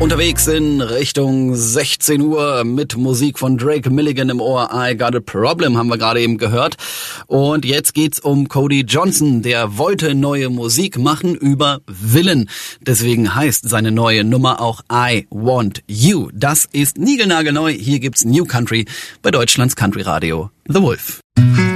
Unterwegs in Richtung 16 Uhr mit Musik von Drake Milligan im Ohr. I Got a Problem haben wir gerade eben gehört. Und jetzt geht's um Cody Johnson. Der wollte neue Musik machen über Willen. Deswegen heißt seine neue Nummer auch I Want You. Das ist niegelnagelneu. Hier gibt's New Country bei Deutschlands Country Radio The Wolf.